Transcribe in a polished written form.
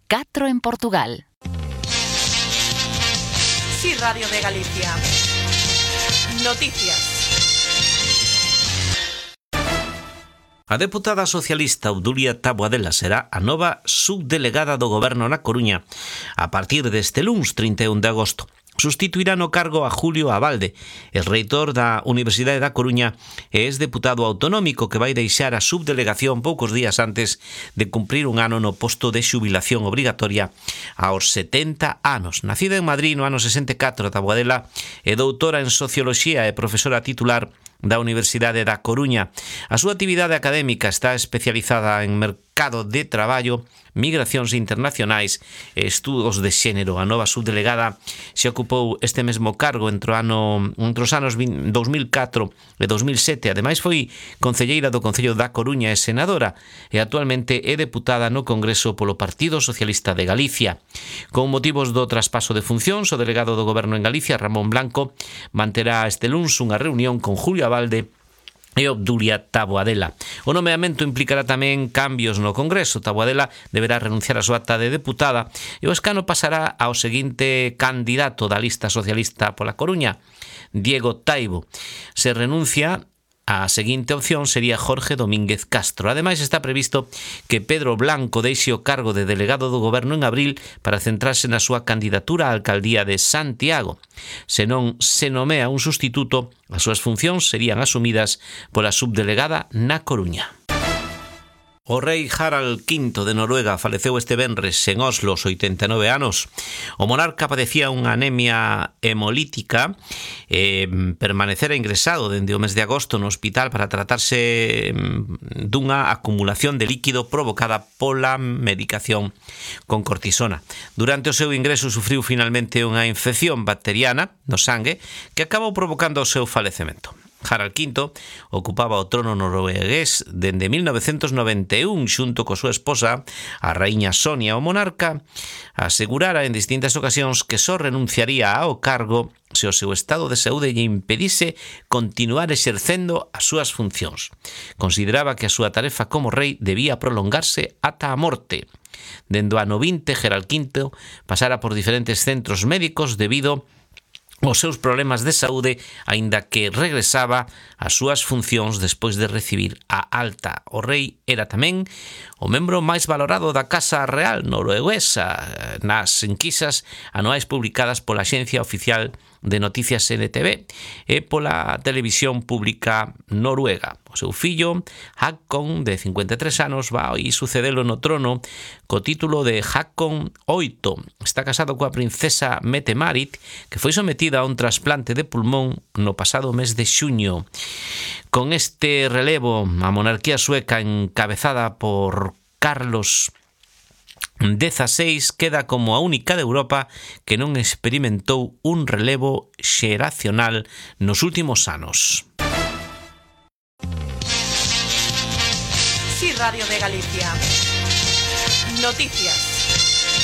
4 en Portugal. Sí, Radio de Galicia. Noticias. A deputada socialista Obdulia Taboadela será a nova subdelegada do Goberno na Coruña a partir deste luns 31 de agosto. Sustituirá no cargo a Julio Abalde, el reitor da Universidade da Coruña e ex deputado autonómico que vai deixar a subdelegación poucos días antes de cumprir un ano no posto de xubilación obrigatoria aos 70 anos. Nacida en Madrid no ano 64, Taboadela é doutora en Socioloxía e profesora titular da Universidade da Coruña. A súa actividade académica está especializada en mercado de traballo, migracións internacionais e estudos de xénero. A nova subdelegada se ocupou este mesmo cargo entre os anos 2004 e 2007. Ademais foi concelleira do Concello da Coruña e senadora e actualmente é deputada no Congreso polo Partido Socialista de Galicia. Con motivos do traspaso de funcións, o delegado do Goberno en Galicia, Ramón Blanco, manterá este luns unha reunión con Julio Abalde e Obdulia Taboadela. O nomeamento implicará tamén cambios no Congreso. Taboadela deberá renunciar a súa acta de deputada e o escano pasará ao seguinte candidato da lista socialista pola Coruña, Diego Taibo. Se renuncia, a seguinte opción sería Jorge Domínguez Castro. Ademais, está previsto que Pedro Blanco deixe o cargo de delegado do Goberno en abril para centrarse na súa candidatura á alcaldía de Santiago. Se non se nomea un sustituto, as súas funcións serían asumidas pola subdelegada na Coruña. O rei Harald V de Noruega faleceu este venres en Oslo aos 89 anos. O monarca padecía unha anemia hemolítica e permanecera ingresado dende o mes de agosto no hospital para tratarse dunha acumulación de líquido provocada pola medicación con cortisona. Durante o seu ingreso sufriu finalmente unha infección bacteriana no sangue que acabou provocando o seu falecemento. Harald V ocupaba o trono noruegués dende 1991 xunto co súa esposa, a raíña Sonia. O monarca asegurara en distintas ocasións que só renunciaría ao cargo se o seu estado de saúde lle impedise continuar exercendo as súas funcións. Consideraba que a súa tarefa como rei debía prolongarse ata a morte. Dende o ano 20, Harald V pasara por diferentes centros médicos debido os seus problemas de saúde, aínda que regresaba ás súas funcións despois de recibir a alta. O rei era tamén o membro máis valorado da Casa Real norueguesa nas enquisas anuais publicadas pola Axencia Oficial de Noticias NTV e pola Televisión Pública Noruega. O seu fillo, Haakon, de 53 anos, vai sucedelo no trono co título de Haakon VIII. Está casado coa princesa Mette-Marit, que foi sometida a un trasplante de pulmón no pasado mes de xuño. Con este relevo, a monarquía sueca encabezada por Carlos XVI queda como a única de Europa que non experimentou un relevo xeracional nos últimos anos. Sí, Radio de Galicia. Noticias.